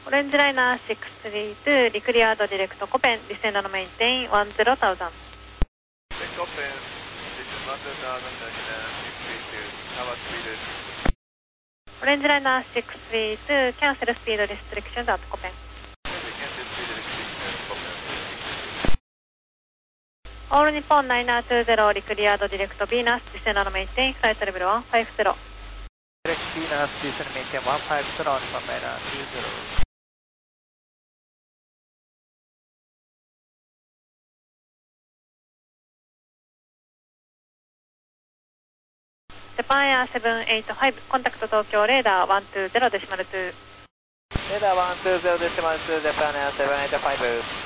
オレンジライナー632、リクリアードディレクトコペン、ディセンドのメインテイン10,000。 コペン、ディセンド10,000、タワースピードです。 オレンジライナー632、キャンセルスピードリストリクションズアットコペン。オール日本9920、リクリアードディレクトビーナス、ディセンドのメインテイン、フライトレベル150。 Direct Venus, descend maintain 150 on Pamela 20. Japan Air 785、コンタクト東京レーダー120.2。 レーダー120.2、Japan Air 785。